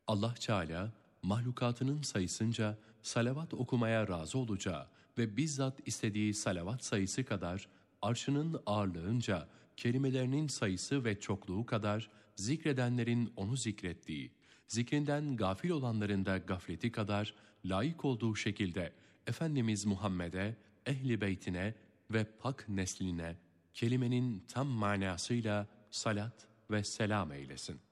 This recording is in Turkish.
Allah Teala mahlukatının sayısınca salavat okumaya razı olacağı ve bizzat istediği salavat sayısı kadar arşının ağırlığınca kelimelerinin sayısı ve çokluğu kadar zikredenlerin onu zikrettiği, zikrinden gafil olanların da gafleti kadar layık olduğu şekilde Efendimiz Muhammed'e, ehli beytine ve pak nesline kelimenin tam manasıyla salat ve selam eylesin.